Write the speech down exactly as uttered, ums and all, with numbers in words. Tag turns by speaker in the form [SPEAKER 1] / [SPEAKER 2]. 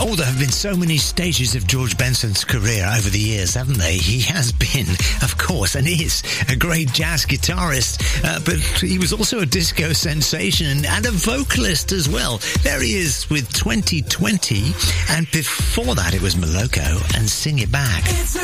[SPEAKER 1] Oh, there have been so many stages of George Benson's career over the years, haven't they? He has been, of course, and is a great jazz guitarist, uh, but he was also a disco sensation and a vocalist as well. There he is with twenty twenty, and before that it was Moloko and Sing It Back.